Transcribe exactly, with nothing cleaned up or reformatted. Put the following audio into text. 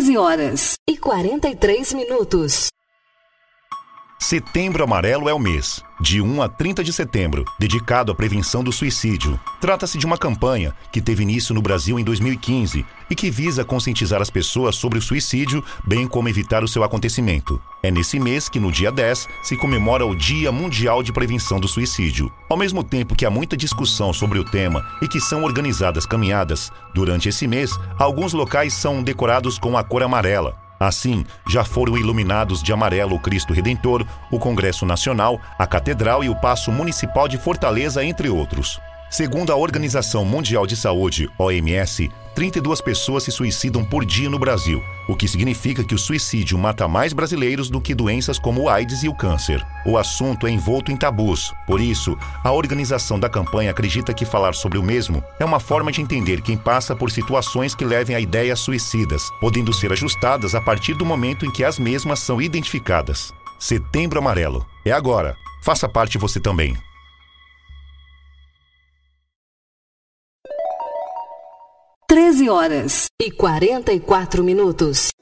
treze horas e quarenta e três minutos. Setembro Amarelo é o mês, de um a trinta de setembro, dedicado à prevenção do suicídio. Trata-se de uma campanha que teve início no Brasil em dois mil e quinze e que visa conscientizar as pessoas sobre o suicídio, bem como evitar o seu acontecimento. É nesse mês que, no dia dez, se comemora o Dia Mundial de Prevenção do Suicídio. Ao mesmo tempo que há muita discussão sobre o tema e que são organizadas caminhadas, durante esse mês, alguns locais são decorados com a cor amarela. Assim, já foram iluminados de amarelo o Cristo Redentor, o Congresso Nacional, a Catedral e o Paço Municipal de Fortaleza, entre outros. Segundo a Organização Mundial de Saúde, O M S, trinta e duas pessoas se suicidam por dia no Brasil, o que significa que o suicídio mata mais brasileiros do que doenças como o AIDS e o câncer. O assunto é envolto em tabus, por isso, a organização da campanha acredita que falar sobre o mesmo é uma forma de entender quem passa por situações que levem a ideias suicidas, podendo ser ajustadas a partir do momento em que as mesmas são identificadas. Setembro Amarelo. É agora. Faça parte você também. treze horas e quarenta e quatro minutos.